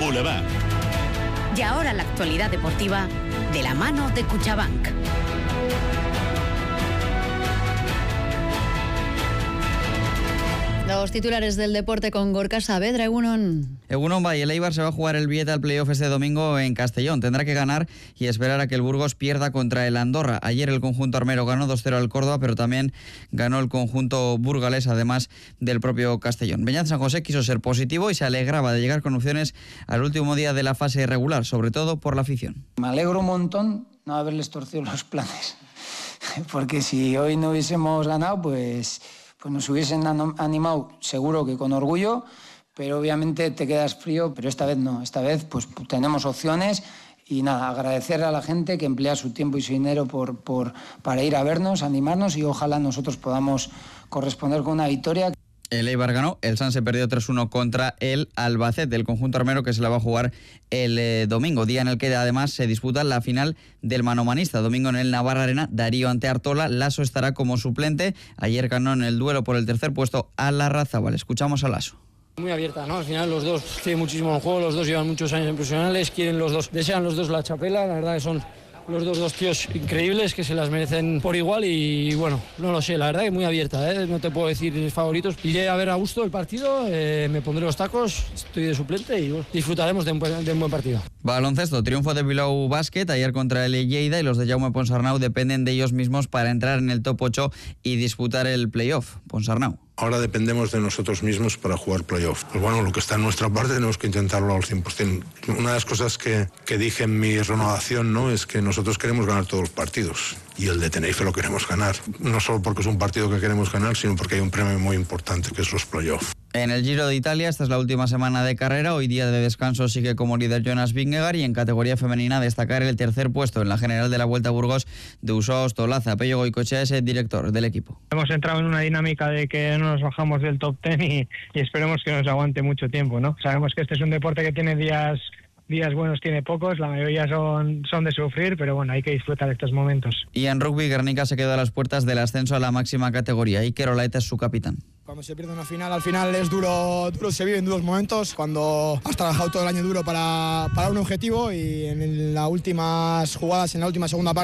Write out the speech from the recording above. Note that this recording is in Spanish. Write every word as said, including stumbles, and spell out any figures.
Boulevard. Y ahora la actualidad deportiva de la mano de Cuchabank. Los titulares del deporte con Gorka Saavedra. Egunon. Egunon, va, y el Eibar se va a jugar el billete al playoff este domingo en Castellón. Tendrá que ganar y esperar a que el Burgos pierda contra el Andorra. Ayer el conjunto armero ganó dos cero al Córdoba, pero también ganó el conjunto burgalés, además del propio Castellón. Beñat San José quiso ser positivo y se alegraba de llegar con opciones al último día de la fase regular, sobre todo por la afición. Me alegro un montón no haberles torcido los planes, porque si hoy no hubiésemos ganado, pues... pues nos hubiesen animado, seguro que con orgullo, pero obviamente te quedas frío, pero esta vez no, esta vez pues tenemos opciones y nada, agradecer a la gente que emplea su tiempo y su dinero por, por, para ir a vernos, animarnos y ojalá nosotros podamos corresponder con una victoria. El Eibar ganó, el Sanse perdió tres uno contra el Albacete, el conjunto armero que se la va a jugar el eh, domingo, día en el que además se disputa la final del manomanista. Domingo en el Navarra Arena, Darío ante Artola, Lasso estará como suplente. Ayer ganó en el duelo por el tercer puesto a Larrazábal. Escuchamos a Lasso. Muy abierta, ¿no? Al final los dos tienen muchísimo en juego, los dos llevan muchos años en profesionales, quieren los dos, desean los dos la chapela, la verdad que son... los dos, dos tíos increíbles que se las merecen por igual y bueno, no lo sé, la verdad que muy abierta, ¿eh? No te puedo decir favoritos. Iré a ver a gusto el partido, eh, me pondré los tacos, estoy de suplente y bueno, disfrutaremos de un, de un buen partido. Baloncesto, triunfo de Bilbao Basket ayer contra el Lleida y los de Jaume Ponsarnau dependen de ellos mismos para entrar en el top ocho y disputar el playoff. Ponsarnau. Ahora dependemos de nosotros mismos para jugar playoff. Pues bueno, lo que está en nuestra parte tenemos que intentarlo al cien por ciento. Una de las cosas que, que dije en mi renovación, ¿no?, es que nosotros queremos ganar todos los partidos y el de Tenerife lo queremos ganar. No solo porque es un partido que queremos ganar, sino porque hay un premio muy importante que es los playoff. En el Giro de Italia, esta es la última semana de carrera. Hoy día de descanso sigue como líder Jonas Vingegaard y en categoría femenina destacar el tercer puesto en la general de la Vuelta a Burgos de Usoa Ostolaza. Pello Goicoechea es el director del equipo. Hemos entrado en una dinámica de que no nos bajamos del top ten y, y esperemos que nos aguante mucho tiempo, ¿no? Sabemos que este es un deporte que tiene días... días buenos tiene pocos, la mayoría son, son de sufrir, pero bueno, hay que disfrutar estos momentos. Y en rugby, Guernica se quedó a las puertas del ascenso a la máxima categoría. Iker Olaeta es su capitán. Cuando se pierde una final, al final es duro, duro se vive en duros momentos, cuando has trabajado todo el año duro para, para un objetivo y en las últimas jugadas, en la última segunda parte,